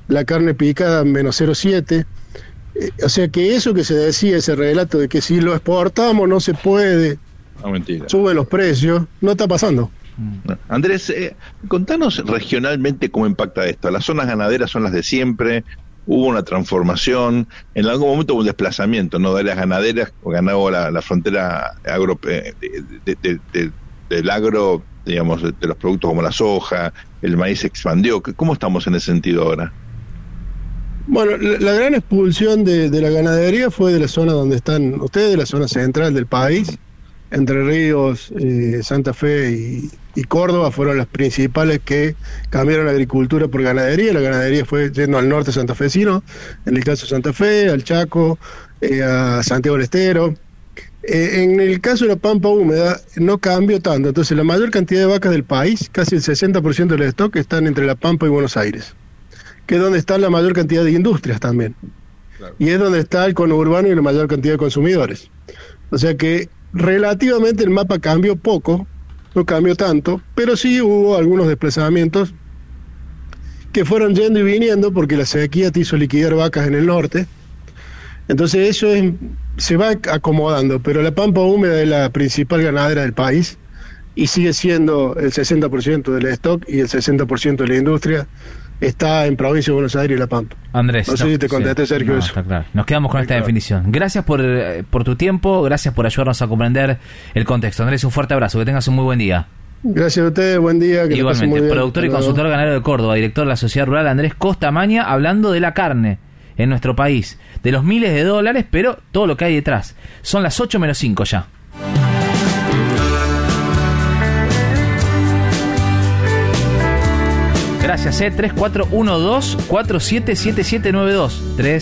la carne picada menos 0,7. O sea que eso que se decía, ese relato de que si lo exportamos no se puede, mentira. Sube los precios, no está pasando. Andrés, contanos regionalmente cómo impacta esto. Las zonas ganaderas son las de siempre, hubo una transformación, en algún momento hubo un desplazamiento, ¿no?, de las ganaderas, ganó la frontera del agro, digamos, de los productos como la soja, el maíz se expandió. ¿Cómo estamos en ese sentido ahora? Bueno, la gran expulsión de la ganadería fue de la zona donde están ustedes, de la zona central del país. Entre Ríos, Santa Fe y Córdoba fueron las principales que cambiaron la agricultura por ganadería. La ganadería fue yendo al norte santafesino, en el caso de Santa Fe, al Chaco, a Santiago del Estero. En el caso de la pampa húmeda no cambió tanto. Entonces la mayor cantidad de vacas del país, casi el 60% del stock, están entre La Pampa y Buenos Aires, que es donde está la mayor cantidad de industrias también. Claro. Y es donde está el conurbano y la mayor cantidad de consumidores. O sea que relativamente el mapa cambió poco, no cambió tanto, pero sí hubo algunos desplazamientos que fueron yendo y viniendo porque la sequía te hizo liquidar vacas en el norte. Entonces eso se va acomodando, pero la pampa húmeda es la principal ganadera del país y sigue siendo el 60% del stock y el 60% de la industria está en Provincia de Buenos Aires y La Pampa. Andrés, no sé si te contesté, Sergio, eso. Está claro. Nos quedamos con esta definición. Gracias por tu tiempo, gracias por ayudarnos a comprender el contexto. Andrés, un fuerte abrazo, que tengas un muy buen día. Gracias a ustedes, buen día. Que igualmente, productor y consultor ganadero de Córdoba, director de la Sociedad Rural Andrés Costamaña, hablando de la carne en nuestro país, de los miles de dólares, pero todo lo que hay detrás. Son las 8 menos 5 ya. Gracias, 3412-477792.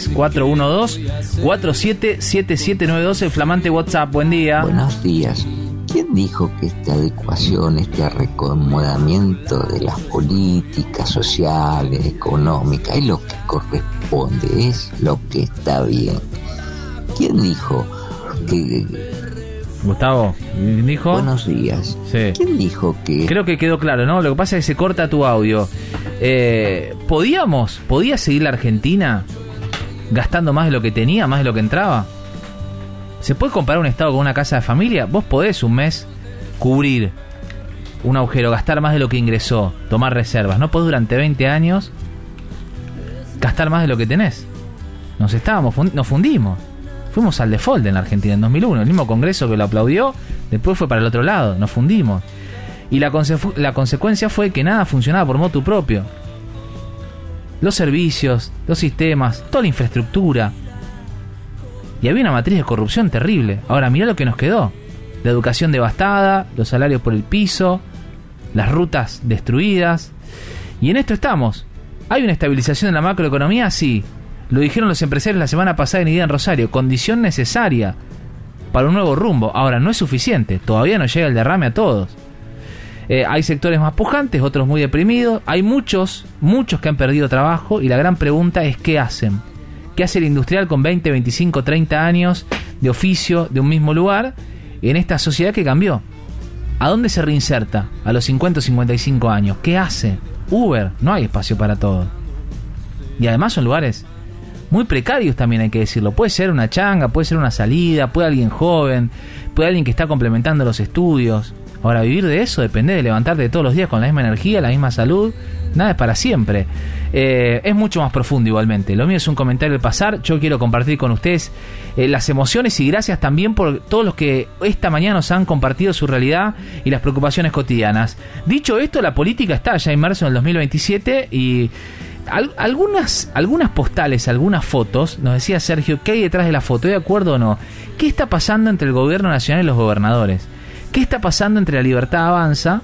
3412-477792, el flamante WhatsApp. Buen día. Buenos días. ¿Quién dijo que esta adecuación, este reacomodamiento de las políticas sociales, económicas, es lo que corresponde, es lo que está bien? ¿Quién dijo que... Gustavo, ¿dijo? Buenos días. Sí. ¿Quién dijo que...? Creo que quedó claro, ¿no? Lo que pasa es que se corta tu audio. ¿Podía seguir la Argentina gastando más de lo que tenía, más de lo que entraba? ¿Se puede comparar un estado con una casa de familia? Vos podés un mes cubrir un agujero, gastar más de lo que ingresó, tomar reservas. No podés durante 20 años gastar más de lo que tenés. Nos fundimos. Fuimos al default en la Argentina en 2001. El mismo Congreso que lo aplaudió, después fue para el otro lado. Nos fundimos. Y la consecuencia fue que nada funcionaba por motu propio. Los servicios, los sistemas, toda la infraestructura. Y había una matriz de corrupción terrible. Ahora mirá lo que nos quedó. La educación devastada, los salarios por el piso, las rutas destruidas. Y en esto estamos. ¿Hay una estabilización en la macroeconomía? Sí. Lo dijeron los empresarios la semana pasada en Idea en Rosario. Condición necesaria para un nuevo rumbo. Ahora, no es suficiente. Todavía no llega el derrame a todos. Hay sectores más pujantes, otros muy deprimidos. Hay muchos que han perdido trabajo. Y la gran pregunta es ¿qué hacen? ¿Qué hace el industrial con 20, 25, 30 años de oficio de un mismo lugar en esta sociedad que cambió? ¿A dónde se reinserta a los 50 o 55 años? ¿Qué hace? Uber, no hay espacio para todos. Y además son lugares muy precarios también, hay que decirlo. Puede ser una changa, puede ser una salida, puede alguien joven, puede alguien que está complementando los estudios. Ahora, vivir de eso depende de levantarte todos los días con la misma energía, la misma salud. Nada es para siempre. Es mucho más profundo igualmente. Lo mío es un comentario al pasar. Yo quiero compartir con ustedes las emociones y gracias también por todos los que esta mañana nos han compartido su realidad y las preocupaciones cotidianas. Dicho esto, la política está ya inmerso en el 2027 y algunas postales, algunas fotos, nos decía Sergio, ¿qué hay detrás de la foto? ¿De acuerdo o no? ¿Qué está pasando entre el gobierno nacional y los gobernadores? ¿Qué está pasando entre La Libertad Avanza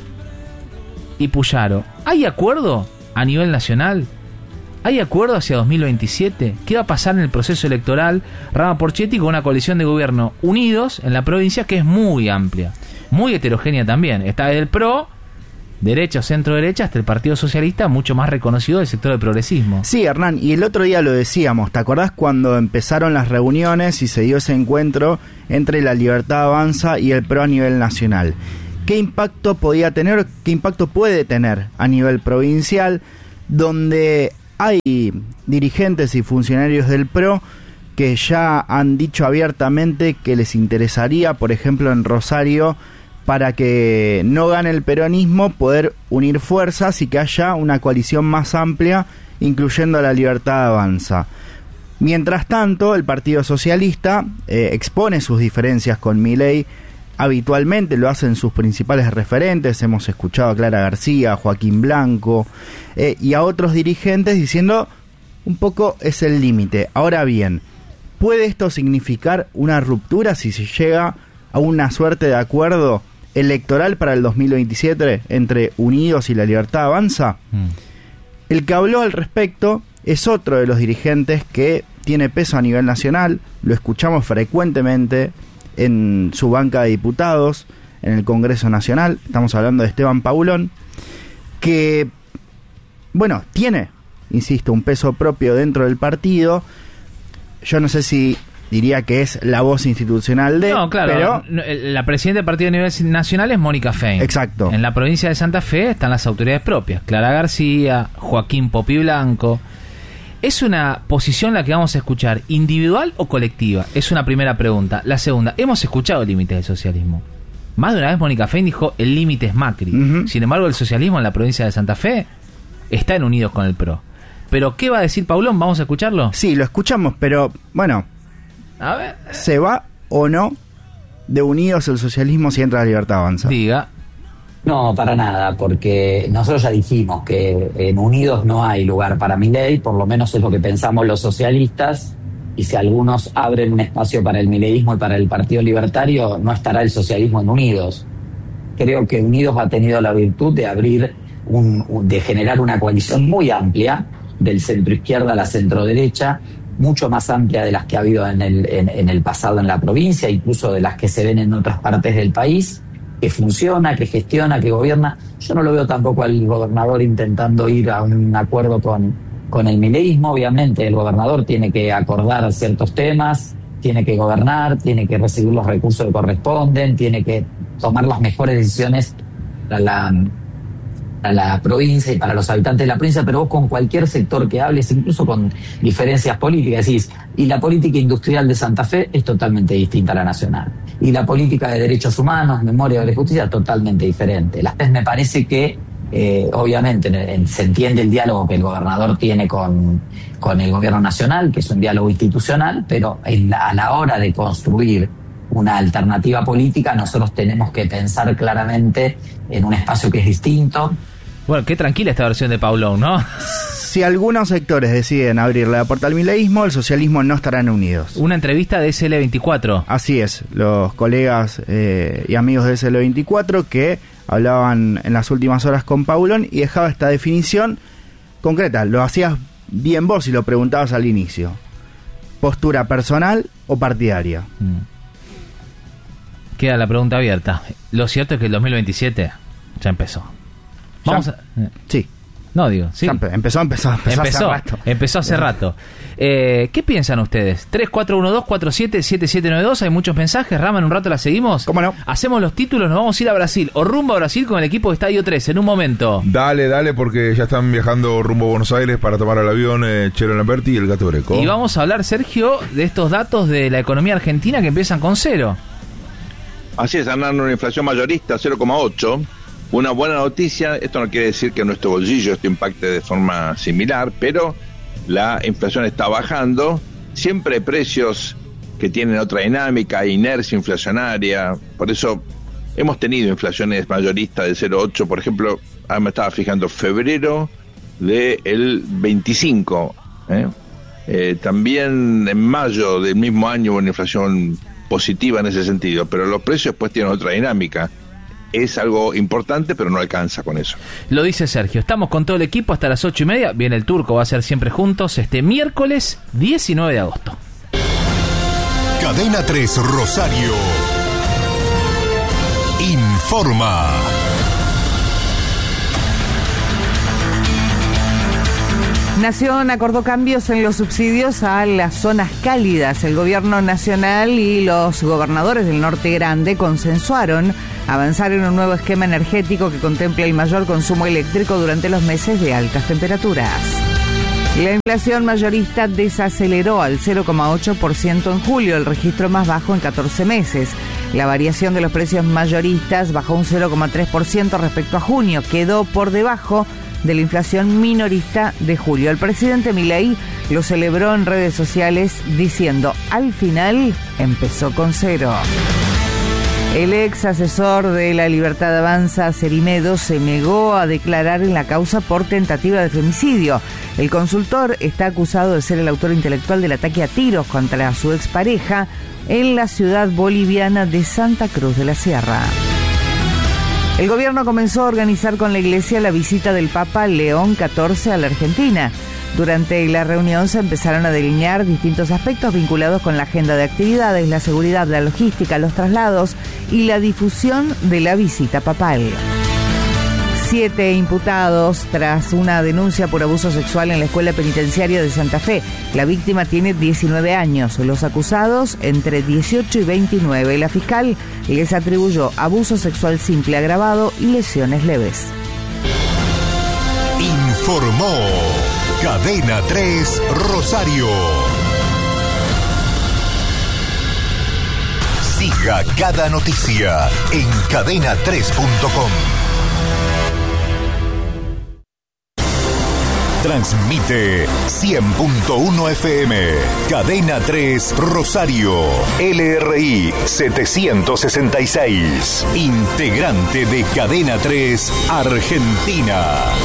y Puyaro? ¿Hay acuerdo a nivel nacional? ¿Hay acuerdo hacia 2027? ¿Qué va a pasar en el proceso electoral? Rama Porchetti con una coalición de gobierno unidos en la provincia que es muy amplia, muy heterogénea también. Está desde el PRO, derecha o centro derecha, hasta el Partido Socialista, mucho más reconocido del sector del progresismo. Sí, Hernán, y el otro día lo decíamos, ¿te acordás cuando empezaron las reuniones y se dio ese encuentro entre La Libertad Avanza y el PRO a nivel nacional? ¿Qué impacto podía tener, qué impacto puede tener a nivel provincial, donde hay dirigentes y funcionarios del PRO que ya han dicho abiertamente que les interesaría, por ejemplo en Rosario, para que no gane el peronismo, poder unir fuerzas y que haya una coalición más amplia, incluyendo a La Libertad Avanza. Mientras tanto, el Partido Socialista expone sus diferencias con Milei. Habitualmente lo hacen sus principales referentes. Hemos escuchado a Clara García, a Joaquín Blanco y a otros dirigentes diciendo un poco es el límite. Ahora bien, ¿puede esto significar una ruptura si se llega a una suerte de acuerdo electoral para el 2027 entre Unidos y La Libertad Avanza? El que habló al respecto es otro de los dirigentes que tiene peso a nivel nacional, lo escuchamos frecuentemente en su banca de diputados, en el Congreso Nacional. Estamos hablando de Esteban Paulón, que, bueno, tiene, insisto, un peso propio dentro del partido. Yo no sé si diría que es la voz institucional de... No, claro, pero la presidenta del partido a nivel nacional es Mónica Fein. Exacto. En la provincia de Santa Fe están las autoridades propias, Clara García, Joaquín Popi Blanco. ¿Es una posición la que vamos a escuchar individual o colectiva? Es una primera pregunta. La segunda, hemos escuchado límites del socialismo. Más de una vez Mónica Fein dijo el límite es Macri. Sin embargo, el socialismo en la provincia de Santa Fe está en Unidos con el PRO. ¿Pero qué va a decir Paulón? ¿Vamos a escucharlo? Sí, lo escuchamos, pero bueno, a ver, ¿se va o no de Unidos el socialismo si entra La Libertad Avanza? Diga. No, para nada, porque nosotros ya dijimos que en Unidos no hay lugar para Milei, por lo menos es lo que pensamos los socialistas, y si algunos abren un espacio para el mileísmo y para el Partido Libertario, no estará el socialismo en Unidos. Creo que Unidos ha tenido la virtud de abrir, de generar una coalición muy amplia, del centro-izquierda a la centro-derecha, mucho más amplia de las que ha habido en el pasado en la provincia, incluso de las que se ven en otras partes del país, que funciona, que gestiona, que gobierna. Yo no lo veo tampoco al gobernador intentando ir a un acuerdo con el mileísmo. Obviamente el gobernador tiene que acordar ciertos temas, tiene que gobernar, tiene que recibir los recursos que corresponden, tiene que tomar las mejores decisiones para la provincia y para los habitantes de la provincia, pero vos con cualquier sector que hables, incluso con diferencias políticas, decís, y la política industrial de Santa Fe es totalmente distinta a la nacional. Y la política de derechos humanos, memoria de justicia, totalmente diferente. Me parece que, obviamente, se entiende el diálogo que el gobernador tiene con el gobierno nacional, que es un diálogo institucional, pero a la hora de construir una alternativa política, nosotros tenemos que pensar claramente en un espacio que es distinto. Bueno, qué tranquila esta versión de Paulón, ¿no? Si algunos sectores deciden abrirle la puerta al mileísmo, el socialismo no estarán unidos. Una entrevista de SL24. Así es, los colegas y amigos de SL24 que hablaban en las últimas horas con Paulón y dejaba esta definición concreta. Lo hacías bien vos y lo preguntabas al inicio. ¿Postura personal o partidaria? Queda la pregunta abierta. Lo cierto es que el 2027 ya empezó. Sí. No, digo, sí. Empezó hace rato. Empezó hace rato. ¿Qué piensan ustedes? 3412-477792. Hay muchos mensajes. Rama, en un rato la seguimos. ¿Cómo no? Hacemos los títulos, nos vamos a ir a Brasil. O rumbo a Brasil con el equipo de Estadio 3 en un momento. Dale, porque ya están viajando rumbo a Buenos Aires para tomar el avión Chelo Lamberti y el Gato Greco. Y vamos a hablar, Sergio, de estos datos de la economía argentina que empiezan con cero. Así es, andan una inflación mayorista, 0,8. Una buena noticia, esto no quiere decir que en nuestro bolsillo esto impacte de forma similar, pero la inflación está bajando. Siempre hay precios que tienen otra dinámica, inercia inflacionaria, por eso hemos tenido inflaciones mayoristas de 0,8, por ejemplo, me estaba fijando, febrero del 25, también en mayo del mismo año hubo una inflación positiva en ese sentido, pero los precios pues tienen otra dinámica. Es algo importante, pero no alcanza con eso. Lo dice Sergio. Estamos con todo el equipo hasta las 8:30. Viene el Turco, va a ser siempre juntos este miércoles 19 de agosto. Cadena 3 Rosario informa. Nación acordó cambios en los subsidios a las zonas cálidas. El gobierno nacional y los gobernadores del Norte Grande consensuaron avanzar en un nuevo esquema energético que contempla el mayor consumo eléctrico durante los meses de altas temperaturas. La inflación mayorista desaceleró al 0,8% en julio, el registro más bajo en 14 meses. La variación de los precios mayoristas bajó un 0,3% respecto a junio, quedó por debajo de la inflación minorista de julio. El presidente Milei lo celebró en redes sociales diciendo: al final empezó con cero. El ex asesor de La Libertad Avanza, Cerimedo, se negó a declarar en la causa por tentativa de femicidio. El consultor está acusado de ser el autor intelectual del ataque a tiros contra su expareja en la ciudad boliviana de Santa Cruz de la Sierra. El gobierno comenzó a organizar con la Iglesia la visita del Papa León XIV a la Argentina. Durante la reunión se empezaron a delinear distintos aspectos vinculados con la agenda de actividades, la seguridad, la logística, los traslados y la difusión de la visita papal. 7 imputados tras una denuncia por abuso sexual en la escuela penitenciaria de Santa Fe. La víctima tiene 19 años, los acusados entre 18 y 29. La fiscal les atribuyó abuso sexual simple agravado y lesiones leves. Informó Cadena 3 Rosario. Siga cada noticia en cadena3.com. Transmite 100.1 FM, Cadena 3 Rosario, LRI 766, integrante de Cadena 3 Argentina.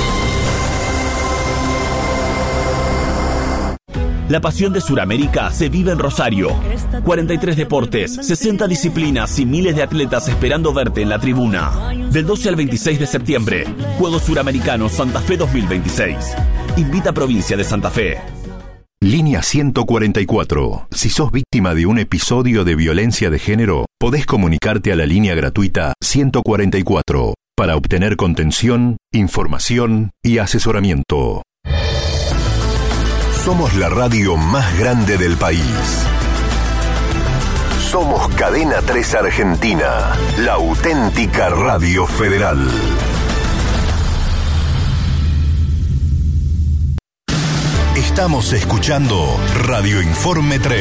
La pasión de Sudamérica se vive en Rosario. 43 deportes, 60 disciplinas y miles de atletas esperando verte en la tribuna. Del 12 al 26 de septiembre, Juegos Suramericanos Santa Fe 2026. Invita a Provincia de Santa Fe. Línea 144. Si sos víctima de un episodio de violencia de género, podés comunicarte a la línea gratuita 144 para obtener contención, información y asesoramiento. Somos la radio más grande del país. Somos Cadena 3 Argentina, la auténtica radio federal. Estamos escuchando Radio Informe 3.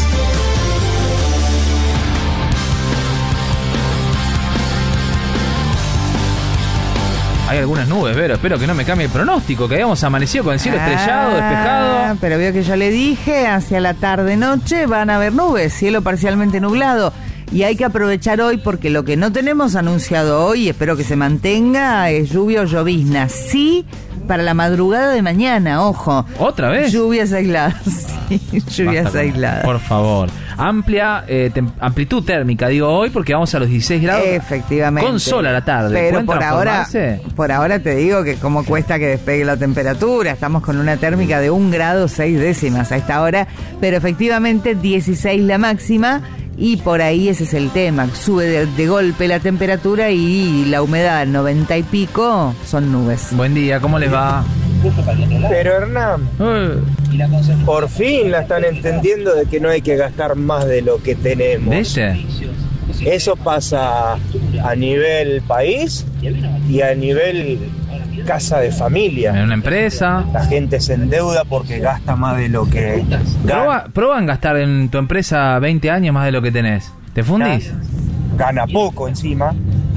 Hay algunas nubes, Vero, espero que no me cambie el pronóstico, que habíamos amanecido con el cielo estrellado, despejado. Pero veo que yo le dije, hacia la tarde-noche van a haber nubes, cielo parcialmente nublado. Y hay que aprovechar hoy porque lo que no tenemos anunciado hoy, espero que se mantenga, es lluvia o llovizna. Sí, para la madrugada de mañana, ojo. ¿Otra vez? Lluvias aisladas, sí, lluvias aisladas. Por favor. Amplia amplitud térmica, digo hoy, porque vamos a los 16 grados. Efectivamente. Con sol a la tarde. Pero por ahora te digo que cómo cuesta que despegue la temperatura. Estamos con una térmica de 1 grado 6 décimas a esta hora, pero efectivamente 16 la máxima. Y por ahí ese es el tema, sube de golpe la temperatura y la humedad 90 y pico, son nubes. Buen día, ¿cómo les va? Pero Hernán, por fin la están entendiendo de que no hay que gastar más de lo que tenemos. ¿Viste? Eso pasa a nivel país y a nivel casa de familia. En una empresa. La gente se endeuda porque gasta más de lo que gana. Prueba en gastar en tu empresa 20 años más de lo que tenés. ¿Te fundís? Gana poco encima.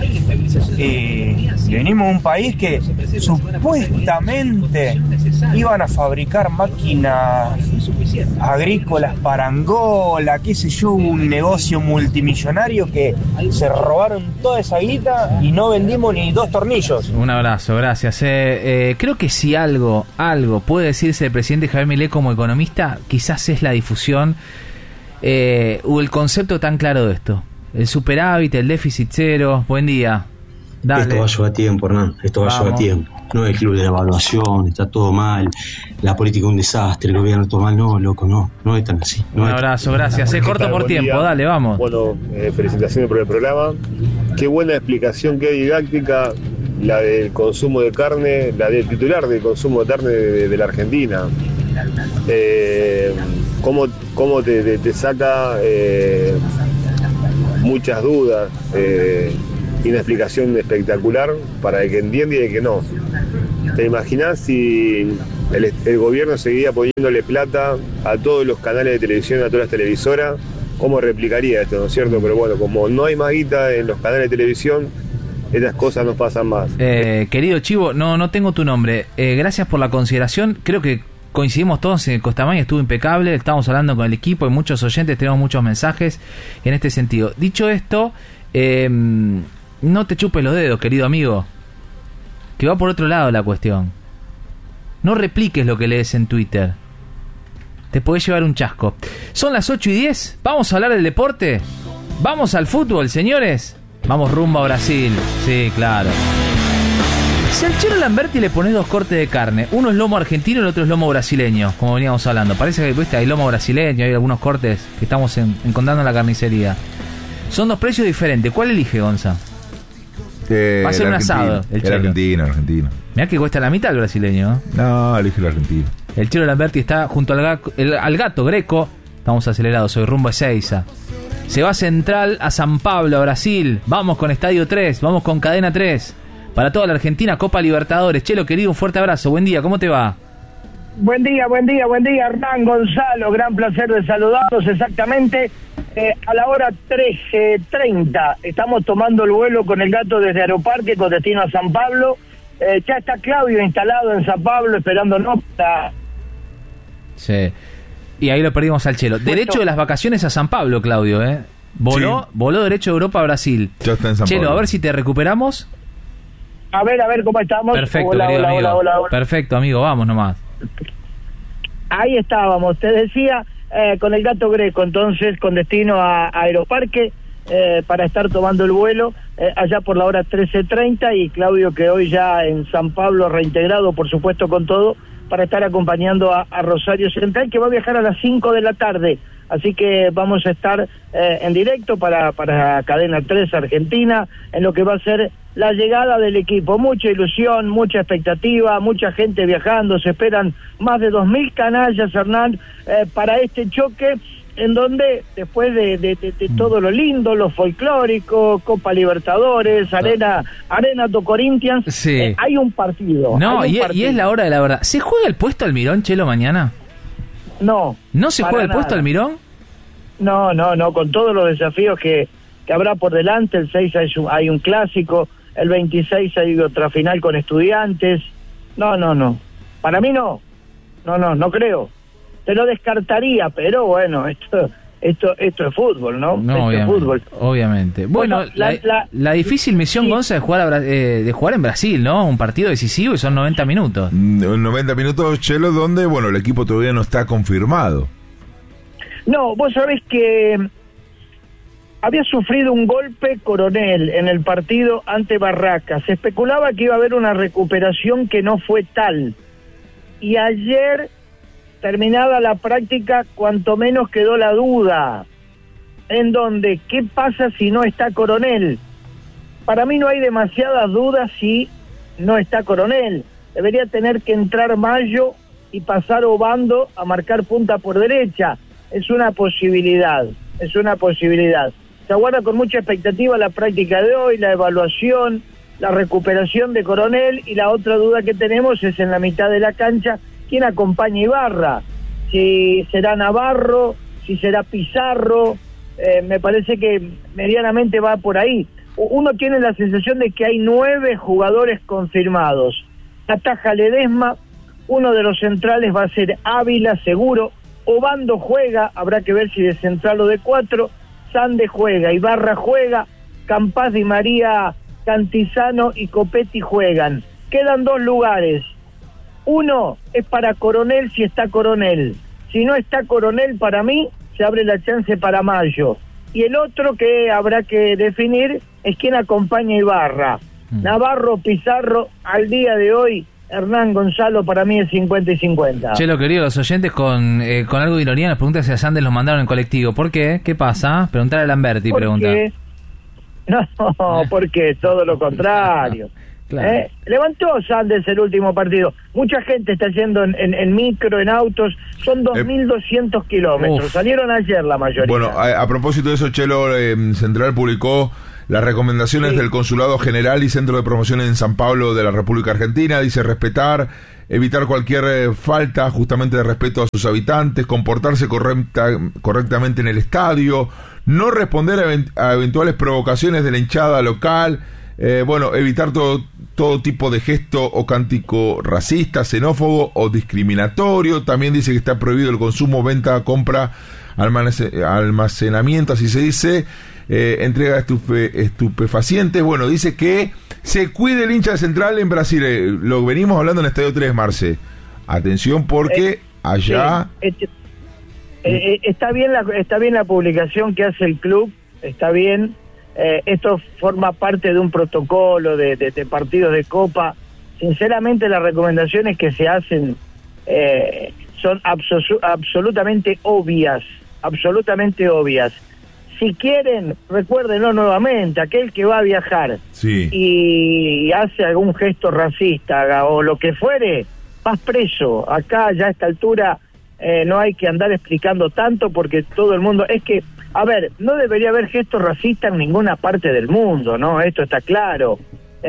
Y venimos a un país que supuestamente iban a fabricar máquinas agrícolas para Angola, qué sé yo, un negocio multimillonario que se robaron toda esa guita y no vendimos ni 2 tornillos. Un abrazo, gracias. Creo que si algo puede decirse el presidente Javier Milei como economista, quizás es la difusión o el concepto tan claro de esto. El superávit, el déficit cero. Buen día. Dale. Esto va a llevar tiempo, Hernán. Esto va a llevar tiempo. No es el club de la evaluación, está todo mal. La política es un desastre, el gobierno todo mal. No, loco, no es tan así. Un abrazo, gracias. Se corta por tiempo, dale, vamos. Bueno, felicitaciones por el programa. Qué buena explicación, qué didáctica la del consumo de carne, la del titular del consumo de carne de la Argentina. Cómo te saca muchas dudas y una explicación espectacular para el que entiende y el que no. ¿Te imaginas si el gobierno seguía poniéndole plata a todos los canales de televisión, a todas las televisoras. ¿Cómo replicaría esto, no es cierto? Pero bueno, como no hay más guita en los canales de televisión, estas cosas no pasan más. Querido Chivo, no tengo tu nombre. Gracias por la consideración. Creo que coincidimos todos en Costamagna, estuvo impecable. Estamos hablando con el equipo y muchos oyentes, tenemos muchos mensajes en este sentido. Dicho esto, no te chupes los dedos, querido amigo, que va por otro lado la cuestión. No repliques lo que lees en Twitter. Te podés llevar un chasco. Son las 8:10. ¿Vamos a hablar del deporte? ¿Vamos al fútbol, señores? Vamos rumbo a Brasil. Sí, claro. Si al Chelo Lamberti le pones 2 cortes de carne, uno es lomo argentino y el otro es lomo brasileño, como veníamos hablando. Parece que, ¿viste? Hay lomo brasileño, hay algunos cortes que estamos encontrando en la carnicería. Son 2 precios diferentes. ¿Cuál elige, Gonza? Va a ser un asado. El argentino. Mirá que cuesta la mitad el brasileño. No, elige el argentino. El Chelo Lamberti está junto al gato Greco. Estamos acelerados, soy rumbo a Ezeiza. Se va Central a San Pablo, a Brasil. Vamos con Estadio 3, vamos con Cadena 3. Para toda la Argentina, Copa Libertadores. Chelo, querido, un fuerte abrazo. Buen día, ¿cómo te va? Buen día, Hernán, Gonzalo. Gran placer de saludarlos exactamente a la hora 13:30. Estamos tomando el vuelo con el gato desde Aeroparque con destino a San Pablo. Ya está Claudio instalado en San Pablo esperándonos para... Sí. Y ahí lo perdimos al Chelo. Derecho de las vacaciones a San Pablo, Claudio, ¿eh? Voló derecho de Europa a Brasil. Ya está en San Chelo, Pablo. a ver si te recuperamos. A ver cómo estamos. Perfecto, hola, querido amigo. Hola. Perfecto, amigo, vamos nomás. Ahí estábamos, te decía, con el gato Greco, entonces, con destino a Aeroparque, para estar tomando el vuelo, allá por la hora 13:30, y Claudio, que hoy ya en San Pablo, reintegrado, por supuesto, con todo, para estar acompañando a Rosario Central, que va a viajar a las 5 de la tarde. Así que vamos a estar en directo para Cadena 3 Argentina, en lo que va a ser la llegada del equipo. Mucha ilusión, mucha expectativa, mucha gente viajando. Se esperan más de 2.000 canallas, Hernán, para este choque, en donde después de todo lo lindo, lo folclórico, Copa Libertadores, Arena to Corinthians, sí. Hay un partido. No, y es la hora de la verdad. ¿Se juega el puesto Almirón, Chelo, mañana? No. ¿No se juega el puesto Almirón? No, con todos los desafíos que habrá por delante. El 6 hay un clásico, el 26 hay otra final con Estudiantes. No. Para mí no creo. Te lo descartaría, pero bueno, esto es fútbol, ¿no? No, esto es fútbol. Obviamente. Bueno, la difícil misión, sí. Gonza, de jugar en Brasil, ¿no? Un partido decisivo y son 90 minutos. 90 minutos, Chelo, donde, bueno, el equipo todavía no está confirmado. No, vos sabés que había sufrido un golpe Coronel en el partido ante Barracas. Se especulaba que iba a haber una recuperación que no fue tal. Y ayer, terminada la práctica, cuanto menos quedó la duda. En donde, ¿qué pasa si no está Coronel? Para mí no hay demasiadas dudas si no está Coronel. Debería tener que entrar Mayo y pasar Obando a marcar punta por derecha. Es una posibilidad. Se aguarda con mucha expectativa la práctica de hoy, la evaluación, la recuperación de Coronel, y la otra duda que tenemos es en la mitad de la cancha, ¿quién acompaña a Ibarra? Si será Navarro, si será Pizarro, me parece que medianamente va por ahí. Uno tiene la sensación de que hay 9 jugadores confirmados. Ataja Ledesma, uno de los centrales va a ser Ávila, seguro. Obando juega, habrá que ver si de central o de 4. Sande juega, Ibarra juega, Campaz, Di María, Cantizano y Copetti juegan. Quedan 2 lugares. Uno es para Coronel si está Coronel. Si no está Coronel, para mí, se abre la chance para Mayo. Y el otro que habrá que definir es quién acompaña a Ibarra. Navarro, Pizarro, al día de hoy, Hernán, Gonzalo, para mí es 50 y 50. Chelo, querido, los oyentes con algo de ironía nos preguntan si a Sandes los mandaron en colectivo. ¿Por qué? ¿Qué pasa? Preguntar a Lamberti, pregunta. No, porque todo lo contrario. Claro. Levantó Sandes el último partido. Mucha gente está yendo en micro, en autos. Son 2.200 kilómetros. Salieron ayer la mayoría. Bueno, a propósito de eso, Chelo, Central publicó las recomendaciones del Consulado General y Centro de Promoción en San Pablo de la República Argentina. Dice respetar, evitar cualquier falta justamente de respeto a sus habitantes, comportarse correctamente en el estadio, no responder a eventuales provocaciones de la hinchada local, evitar todo tipo de gesto o cántico racista, xenófobo o discriminatorio. También dice que está prohibido el consumo, venta, compra, almacenamiento, así se dice, entrega estupefacientes. Bueno, dice que se cuide el hincha de Central en Brasil. Lo venimos hablando en el Estadio 3, Marce. Atención porque allá... Sí, está bien la publicación que hace el club, está bien. Esto forma parte de un protocolo de partidos de Copa. Sinceramente, las recomendaciones que se hacen son absolutamente obvias. Si quieren, recuérdenlo nuevamente, aquel que va a viajar y hace algún gesto racista o lo que fuere, vas preso. Acá ya a esta altura no hay que andar explicando tanto, porque todo el mundo... Es que, a ver, no debería haber gestos racistas en ninguna parte del mundo, ¿no? Esto está claro.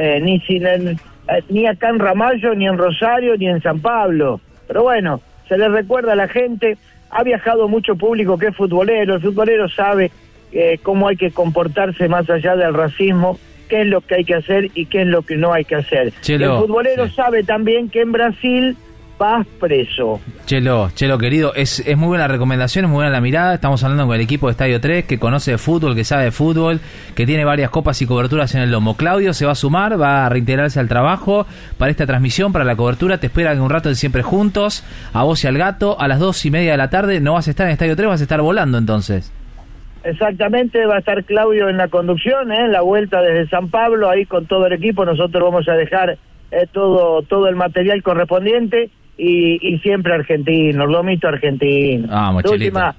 Ni acá en Ramallo, ni en Rosario, ni en San Pablo. Pero bueno, se le recuerda a la gente. Ha viajado mucho público que es futbolero. El futbolero sabe cómo hay que comportarse más allá del racismo, qué es lo que hay que hacer y qué es lo que no hay que hacer. Chelo, el futbolero sabe también que en Brasil vas preso. Chelo, querido, es muy buena la recomendación, es muy buena la mirada. Estamos hablando con el equipo de Estadio 3, que conoce de fútbol, que sabe de fútbol, que tiene varias copas y coberturas en el lomo. Claudio se va a sumar, va a reintegrarse al trabajo para esta transmisión, para la cobertura. Te esperan un rato de Siempre Juntos, a vos y al gato. A las 2:30 de la tarde no vas a estar en Estadio 3, vas a estar volando entonces. Exactamente, va a estar Claudio en la conducción, en la vuelta desde San Pablo, ahí con todo el equipo. Nosotros vamos a dejar todo el material correspondiente. Y siempre argentinos, lomito argentino. Última,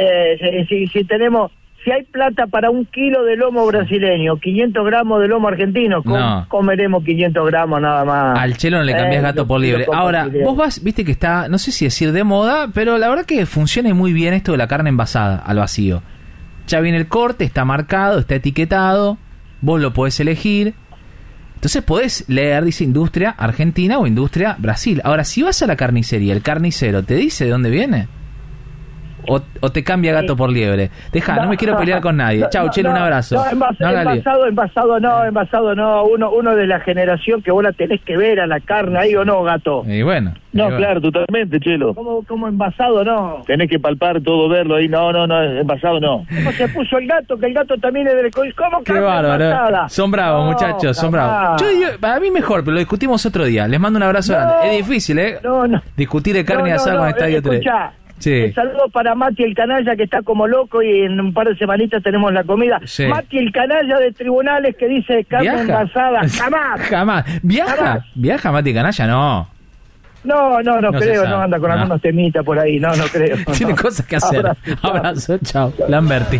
si hay plata para 1 kilo de lomo brasileño, 500 gramos de lomo argentino, comeremos 500 gramos nada más. Al Chelo no le cambiás gato por liebre. Ahora, vos viste que está, no sé si decir de moda, pero la verdad que funciona muy bien esto de la carne envasada al vacío. Ya viene el corte, está marcado, está etiquetado, vos lo podés elegir. Entonces podés leer, dice industria Argentina o industria Brasil. Ahora, si vas a la carnicería, el carnicero, ¿te dice de dónde viene? ¿O te cambia gato por liebre? No me quiero pelear con nadie. Chau, Chelo, un abrazo. Envasado no. Uno de la generación que vos la tenés que ver a la carne ahí, ¿o no, gato? Y bueno. Claro, totalmente, Chelo. ¿Cómo envasado no? Tenés que palpar todo, verlo ahí. No, envasado no. ¿Cómo se puso el gato? Que el gato también es del... ¿Cómo qué bárbaro? Envasada? Son bravos, muchachos, son bravos. Para mí mejor, pero lo discutimos otro día. Les mando un abrazo grande. Es difícil, discutir de carne asada con Estadio 3. Sí. Un saludo para Mati el Canalla, que está como loco, y en un par de semanitas tenemos la comida. Sí. Mati el Canalla de Tribunales, que dice carne envasada. Jamás. ¿Viaja Mati Canalla? No creo, no anda con algunos temitas por ahí, no creo. Tiene cosas que hacer. Abrazo, chao. Lamberti.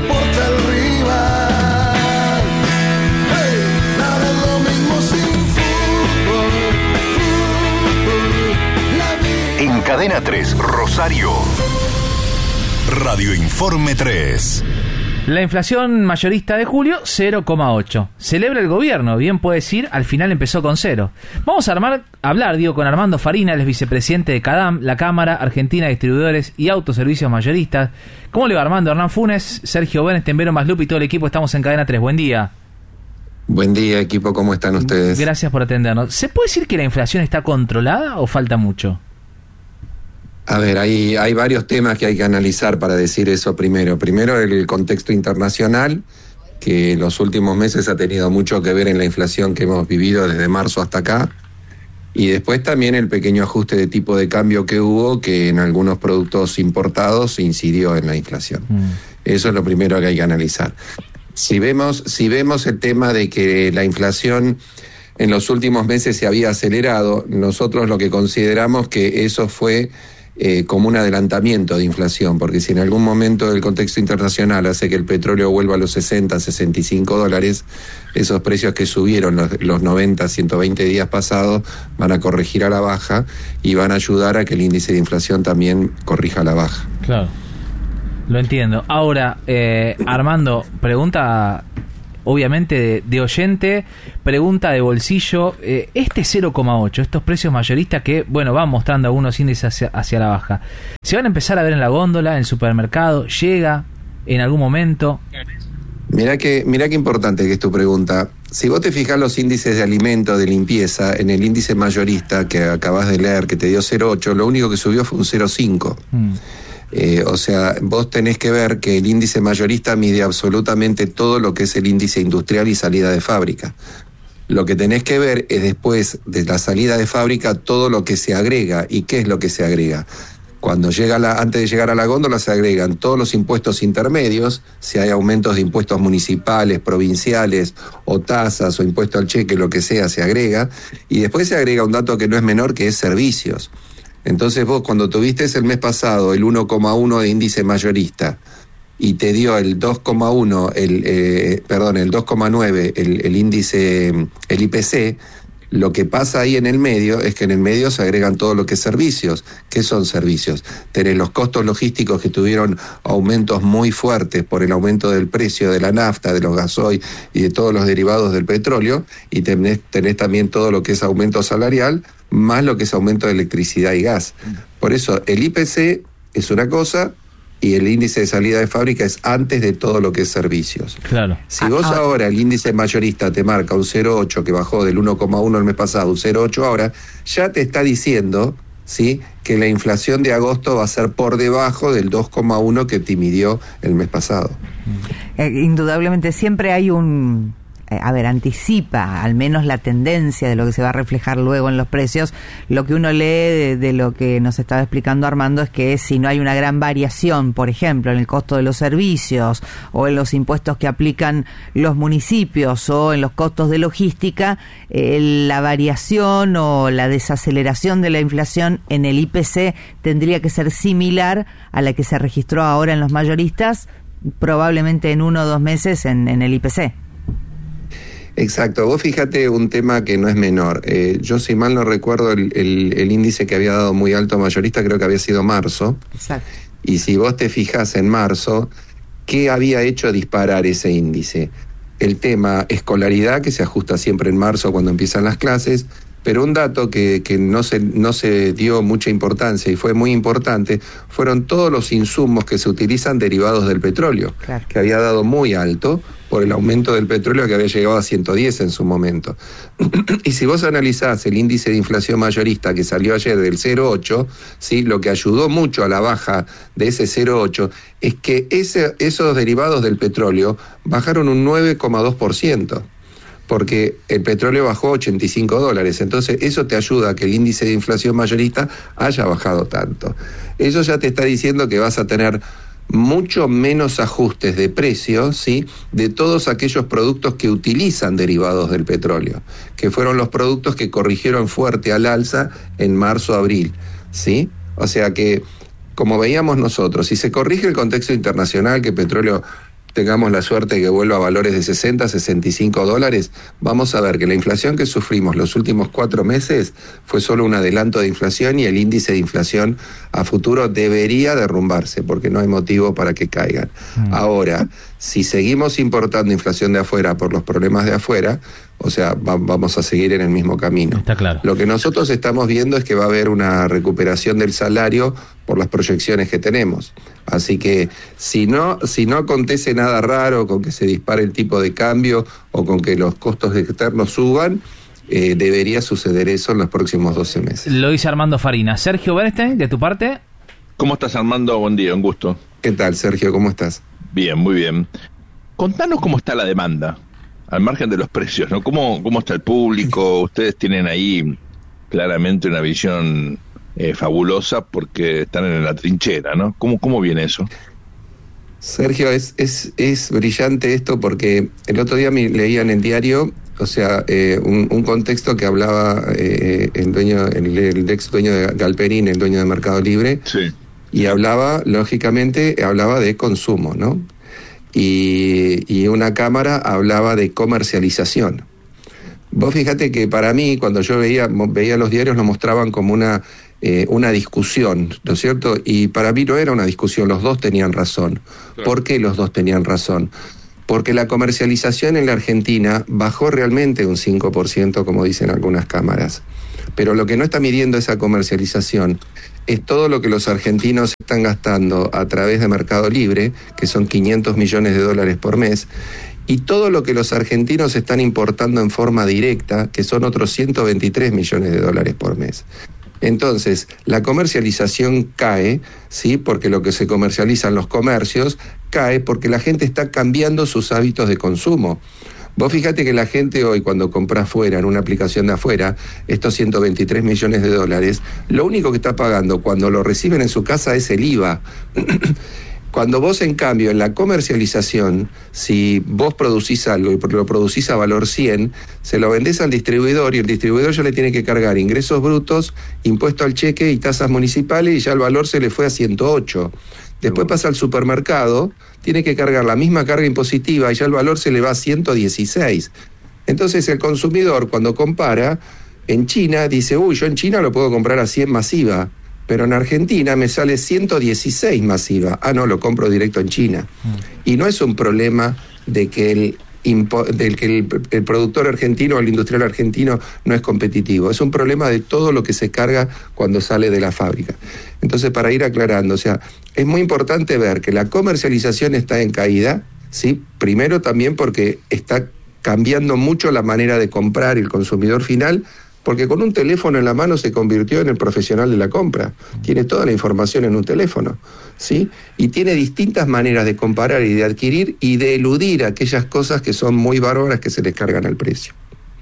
En Cadena 3, Rosario. Radio Informe 3. La inflación mayorista de julio, 0,8. Celebra el gobierno, bien puede decir, al final empezó con 0. Vamos a hablar con Armando Farina, él es vicepresidente de CADAM, la Cámara Argentina de Distribuidores y Autoservicios Mayoristas. ¿Cómo le va, Armando? Hernán Funes, Sergio Benes, Tembero Maslup y todo el equipo, estamos en Cadena 3. Buen día. Buen día, equipo, ¿cómo están ustedes? Gracias por atendernos. ¿Se puede decir que la inflación está controlada o falta mucho? A ver, hay varios temas que hay que analizar para decir eso primero. Primero, el contexto internacional, que en los últimos meses ha tenido mucho que ver en la inflación que hemos vivido desde marzo hasta acá. Y después también el pequeño ajuste de tipo de cambio que hubo, que en algunos productos importados incidió en la inflación. Eso es lo primero que hay que analizar. Si vemos el tema de que la inflación en los últimos meses se había acelerado, nosotros lo que consideramos que eso fue como un adelantamiento de inflación, porque si en algún momento el contexto internacional hace que el petróleo vuelva a los 60, 65 dólares, esos precios que subieron los 90, 120 días pasados van a corregir a la baja y van a ayudar a que el índice de inflación también corrija a la baja. Claro, lo entiendo. Ahora, Armando, pregunta obviamente de oyente, pregunta de bolsillo, este 0,8, estos precios mayoristas que, bueno, van mostrando algunos índices hacia la baja, ¿se van a empezar a ver en la góndola, en el supermercado? ¿Llega en algún momento? Mirá que importante que es tu pregunta. Si vos te fijás los índices de alimento, de limpieza, en el índice mayorista que acabas de leer, que te dio 0,8, lo único que subió fue un 0,5. O sea, vos tenés que ver que el índice mayorista mide absolutamente todo lo que es el índice industrial y salida de fábrica. Lo que tenés que ver es después de la salida de fábrica todo lo que se agrega. ¿Y qué es lo que se agrega? Cuando antes de llegar a la góndola se agregan todos los impuestos intermedios, si hay aumentos de impuestos municipales, provinciales, o tasas, o impuesto al cheque, lo que sea, se agrega. Y después se agrega un dato que no es menor, que es servicios. Entonces vos cuando tuviste el mes pasado el 1,1 de índice mayorista y te dio el 2,1, el 2,9 el índice, el IPC, lo que pasa ahí en el medio es que en el medio se agregan todo lo que es servicios. ¿Qué son servicios? Tenés los costos logísticos que tuvieron aumentos muy fuertes por el aumento del precio de la nafta, de los gasoil y de todos los derivados del petróleo, y tenés también todo lo que es aumento salarial, más lo que es aumento de electricidad y gas. Por eso el IPC es una cosa y el índice de salida de fábrica es antes de todo lo que es servicios. Claro. Si vos ahora el índice mayorista te marca un 0,8 que bajó del 1,1 el mes pasado, un 0,8 ahora, ya te está diciendo, ¿sí?, que la inflación de agosto va a ser por debajo del 2,1 que te midió el mes pasado. Indudablemente siempre hay anticipa al menos la tendencia de lo que se va a reflejar luego en los precios. Lo que uno lee de lo que nos estaba explicando Armando es que si no hay una gran variación, por ejemplo, en el costo de los servicios o en los impuestos que aplican los municipios o en los costos de logística, la variación o la desaceleración de la inflación en el IPC tendría que ser similar a la que se registró ahora en los mayoristas, probablemente en 1 o 2 meses en el IPC. Exacto, vos fíjate un tema que no es menor. Yo, si mal no recuerdo, el índice que había dado muy alto mayorista creo que había sido marzo. Exacto. Y si vos te fijas en marzo, ¿qué había hecho disparar ese índice? El tema escolaridad, que se ajusta siempre en marzo cuando empiezan las clases, pero un dato que no se dio mucha importancia y fue muy importante, fueron todos los insumos que se utilizan derivados del petróleo, claro, que había dado muy alto por el aumento del petróleo que había llegado a 110 en su momento. Y si vos analizás el índice de inflación mayorista que salió ayer del 0,8, ¿sí?, lo que ayudó mucho a la baja de ese 0,8 es que esos derivados del petróleo bajaron un 9,2%. Porque el petróleo bajó a 85 dólares, entonces eso te ayuda a que el índice de inflación mayorista haya bajado tanto. Eso ya te está diciendo que vas a tener mucho menos ajustes de precios, ¿sí?, de todos aquellos productos que utilizan derivados del petróleo, que fueron los productos que corrigieron fuerte al alza en marzo-abril, ¿sí? O sea que, como veíamos nosotros, si se corrige el contexto internacional, que el petróleo tengamos la suerte de que vuelva a valores de 60, 65 dólares, vamos a ver que la inflación que sufrimos los últimos 4 meses fue solo un adelanto de inflación y el índice de inflación a futuro debería derrumbarse porque no hay motivo para que caigan. Ahora, si seguimos importando inflación de afuera por los problemas de afuera, o sea, vamos a seguir en el mismo camino. Está claro. Lo que nosotros estamos viendo es que va a haber una recuperación del salario por las proyecciones que tenemos. Así que si no acontece nada raro con que se dispare el tipo de cambio o con que los costos externos suban, debería suceder eso en los próximos 12 meses. Lo dice Armando Farina. Sergio Bernstein, de tu parte. ¿Cómo estás, Armando? Buen día, un gusto. ¿Qué tal, Sergio? ¿Cómo estás? Bien, muy bien. Contanos cómo está la demanda, al margen de los precios, ¿no? ¿Cómo está el público? Ustedes tienen ahí claramente una visión fabulosa porque están en la trinchera, ¿no? ¿Cómo viene eso? Sergio, es brillante esto porque el otro día leía en el diario o sea, un contexto que hablaba el ex dueño de Galperín, el dueño de Mercado Libre, sí. Y lógicamente hablaba de consumo, ¿no? Y una cámara hablaba de comercialización. Vos fíjate que para mí, cuando yo veía los diarios, lo mostraban como una discusión, ¿no es cierto? Y para mí no era una discusión, los dos tenían razón. Claro. ¿Por qué los dos tenían razón? Porque la comercialización en la Argentina bajó realmente un 5%, como dicen algunas cámaras. Pero lo que no está midiendo esa comercialización es todo lo que los argentinos están gastando a través de Mercado Libre, que son 500 millones de dólares por mes, y todo lo que los argentinos están importando en forma directa, que son otros 123 millones de dólares por mes. Entonces, la comercialización cae, ¿sí? Porque lo que se comercializa en los comercios cae porque la gente está cambiando sus hábitos de consumo. Vos fíjate que la gente hoy, cuando compra afuera, en una aplicación de afuera, estos 123 millones de dólares, lo único que está pagando cuando lo reciben en su casa es el IVA. Cuando vos, en cambio, en la comercialización, si vos producís algo y lo producís a valor 100, se lo vendés al distribuidor y el distribuidor ya le tiene que cargar ingresos brutos, impuesto al cheque y tasas municipales, y ya el valor se le fue a 108. Después pasa al supermercado, tiene que cargar la misma carga impositiva y ya el valor se le va a 116. Entonces el consumidor, cuando compara, en China dice, yo en China lo puedo comprar a 100 masiva, pero en Argentina me sale 116 masiva. No, lo compro directo en China. Y no es un problema de que el productor argentino o el industrial argentino no es competitivo. Es un problema de todo lo que se carga cuando sale de la fábrica. Entonces, para ir aclarando, o sea, es muy importante ver que la comercialización está en caída, ¿sí? Primero también porque está cambiando mucho la manera de comprar el consumidor final, porque con un teléfono en la mano se convirtió en el profesional de la compra. Tiene toda la información en un teléfono, ¿sí? Y tiene distintas maneras de comparar y de adquirir y de eludir aquellas cosas que son muy bárbaras que se les cargan al precio.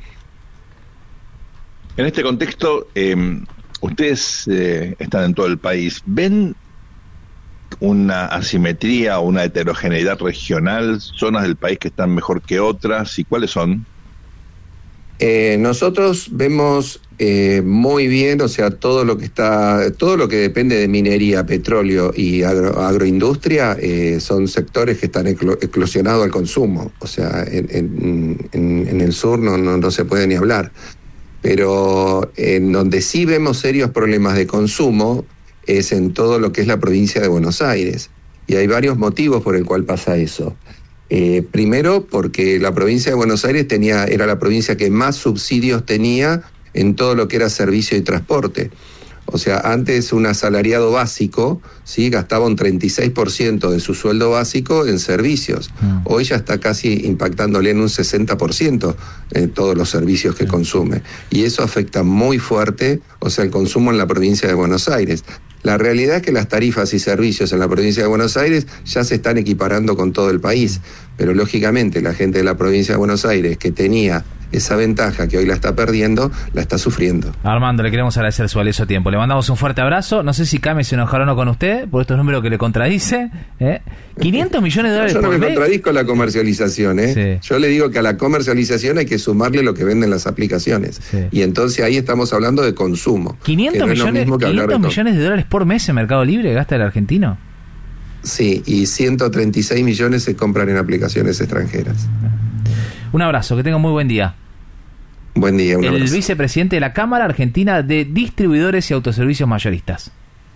En este contexto, ustedes están en todo el país. ¿Ven una asimetría o una heterogeneidad regional? ¿Zonas del país que están mejor que otras? ¿Y cuáles son? Nosotros vemos muy bien, o sea, todo lo que depende de minería, petróleo y agroindustria son sectores que están eclosionados al consumo. O sea, en el sur no se puede ni hablar. Pero en donde sí vemos serios problemas de consumo es en todo lo que es la provincia de Buenos Aires. Y hay varios motivos por el cual pasa eso. Primero, porque la provincia de Buenos Aires era la provincia que más subsidios tenía en todo lo que era servicio y transporte. O sea, antes un asalariado básico, ¿sí?, gastaba un 36% de su sueldo básico en servicios. Hoy ya está casi impactándole en un 60% en todos los servicios que consume. Y eso afecta muy fuerte, o sea, el consumo en la provincia de Buenos Aires. La realidad es que las tarifas y servicios en la provincia de Buenos Aires ya se están equiparando con todo el país, pero lógicamente la gente de la provincia de Buenos Aires que tenía esa ventaja que hoy la está perdiendo, la está sufriendo. Armando, le queremos agradecer su valioso tiempo. Le mandamos un fuerte abrazo. No sé si Cami se enojará o no con usted por estos números que le contradice. 500 millones de dólares por mes. Yo no me contradizco la comercialización. Sí. Yo le digo que a la comercialización hay que sumarle lo que venden las aplicaciones. Sí. Y entonces ahí estamos hablando de consumo. 500 millones de dólares por mes en Mercado Libre gasta el argentino. Sí, y 136 millones se compran en aplicaciones extranjeras. Un abrazo, que tenga muy buen día. Buen día, un abrazo. El vicepresidente de la Cámara Argentina de Distribuidores y Autoservicios Mayoristas.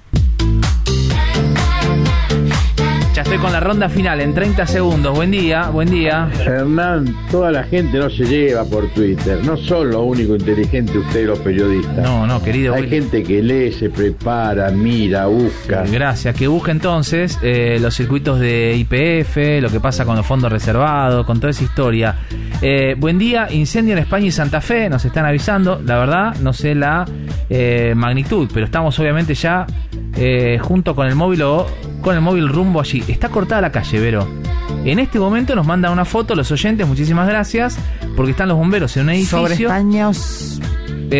Ya estoy con la ronda final en 30 segundos. Buen día, buen día. Hernán, toda la gente no se lleva por Twitter. No son lo único inteligente ustedes los periodistas. No, querido. Hay gente que lee, se prepara, mira, busca. Gracias. Que busque entonces los circuitos de YPF, lo que pasa con los fondos reservados, con toda esa historia. Buen día. Incendio en España y Santa Fe. Nos están avisando. La verdad, no sé la magnitud, pero estamos obviamente ya junto con el móvil rumbo allí. Está cortada la calle, Vero. En este momento nos mandan una foto los oyentes, muchísimas gracias, porque están los bomberos en un edificio. Sobre España.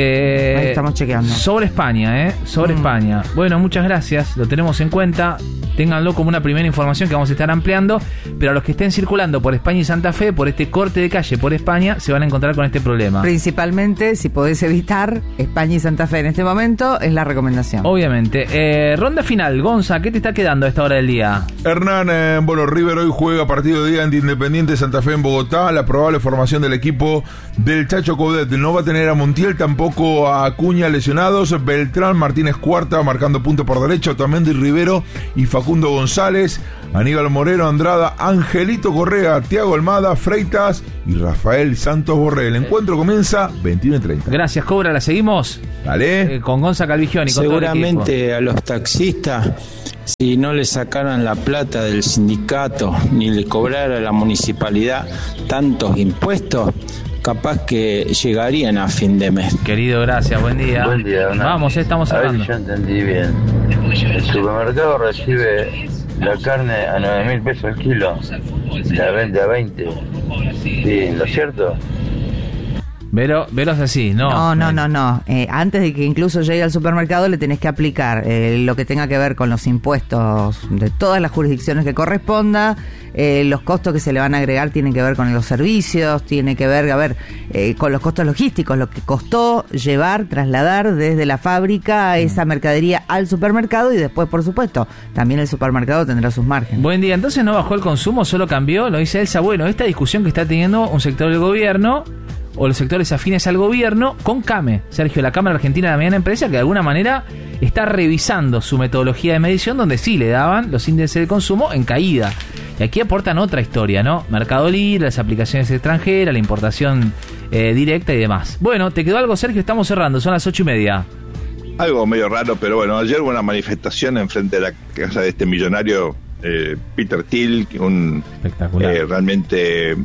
Ahí estamos chequeando. Sobre España, Sobre España. Bueno, muchas gracias, lo tenemos en cuenta. Ténganlo como una primera información que vamos a estar ampliando, pero a los que estén circulando por España y Santa Fe, por este corte de calle por España, se van a encontrar con este problema. Principalmente, si podés evitar España y Santa Fe en este momento, es la recomendación. Obviamente. Ronda final, Gonza, ¿qué te está quedando a esta hora del día? Hernán, River hoy juega partido de día ante Independiente Santa Fe en Bogotá. La probable formación del equipo del Chacho Coudet no va a tener a Montiel, tampoco a Acuña lesionados. Beltrán, Martínez Cuarta marcando punto por derecha, Otamendi, Rivero y Facundo González, Aníbal Moreno, Andrada, Angelito Correa, Thiago Almada, Freitas y Rafael Santos Borré. El encuentro comienza 21:30. Gracias, Cobra, ¿la seguimos? Dale. Con Gonza Calvigioni. Seguramente a los taxistas, si no le sacaran la plata del sindicato ni le cobrara la municipalidad tantos impuestos, capaz que llegarían a fin de mes. Querido, gracias, buen día. Buen día, Hernán. Vamos, estamos hablando. A ver si yo entendí bien. El supermercado recibe la carne a 9.000 pesos el kilo, la vende a 20. Sí, ¿lo cierto? Vero es así, ¿no? No. Antes de que incluso llegue al supermercado le tenés que aplicar lo que tenga que ver con los impuestos de todas las jurisdicciones que corresponda. Los costos que se le van a agregar tienen que ver con los servicios, tiene que ver, con los costos logísticos, lo que costó trasladar desde la fábrica esa mercadería al supermercado y después, por supuesto, también el supermercado tendrá sus márgenes. Buen día, entonces no bajó el consumo, solo cambió, lo dice Elsa. Bueno, esta discusión que está teniendo un sector del gobierno o los sectores afines al gobierno con CAME, Sergio, la Cámara Argentina de la Mediana Empresa, que de alguna manera está revisando su metodología de medición donde sí le daban los índices de consumo en caída. Y aquí aportan otra historia, ¿no? Mercado Libre, las aplicaciones extranjeras, la importación directa y demás. Bueno, ¿te quedó algo, Sergio? Estamos cerrando, son las 8:30. Algo medio raro, pero bueno, ayer hubo una manifestación enfrente de la casa de este millonario, Peter Thiel, un realmente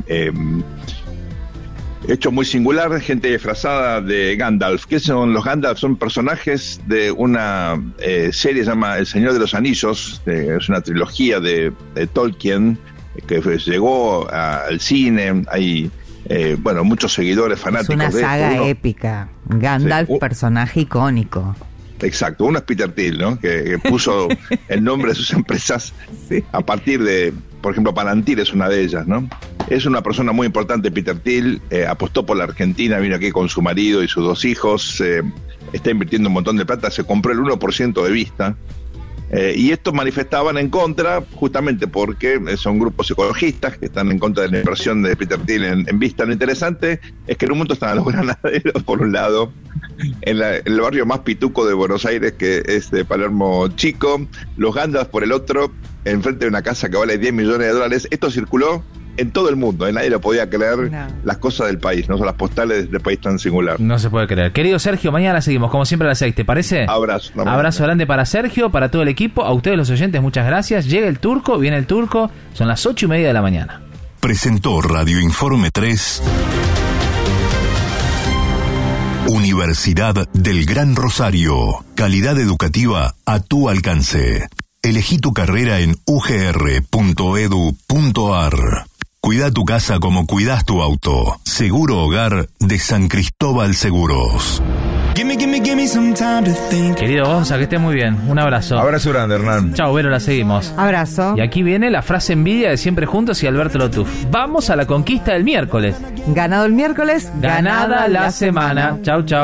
hecho muy singular, gente disfrazada de Gandalf. ¿Qué son los Gandalf? Son personajes de una serie que se llama El Señor de los Anillos, es una trilogía de Tolkien que llegó al cine. Hay muchos seguidores fanáticos. Es una saga épica. Gandalf, sí, personaje icónico. Exacto, uno es Peter Thiel, ¿no? Que puso el nombre de sus empresas a partir de, por ejemplo, Palantir es una de ellas, ¿no? Es una persona muy importante, Peter Thiel, apostó por la Argentina, vino aquí con su marido y sus 2 hijos, está invirtiendo un montón de plata, se compró el 1% de Vista, y estos manifestaban en contra, justamente porque son grupos ecologistas que están en contra de la inversión de Peter Thiel en Vista. Lo interesante es que en un momento estaban los granaderos, por un lado, en el barrio más pituco de Buenos Aires, que es de Palermo Chico, los Gandalf por el otro, enfrente de una casa que vale $10 millones. Esto circuló en todo el mundo, nadie lo podía creer, las cosas del país, no son las postales del país tan singular. No se puede creer. Querido Sergio, mañana seguimos, como siempre a las 6, ¿te parece? Abrazo. Abrazo grande para Sergio, para todo el equipo, a ustedes los oyentes, muchas gracias. Llega el turco, viene el turco, son las 8:30 de la mañana. Presentó Radio Informe 3, Universidad del Gran Rosario, calidad educativa a tu alcance. Elegí tu carrera en ugr.edu.ar. Cuida tu casa como cuidas tu auto. Seguro Hogar de San Cristóbal Seguros. Querido Gonza, que esté muy bien. Un abrazo. Abrazo grande, Hernán. Chao, Vero, la seguimos. Abrazo. Y aquí viene la frase envidia de Siempre Juntos y Alberto Lotuf. Vamos a la conquista del miércoles. Ganado el miércoles, ganada la semana. Chau, chau.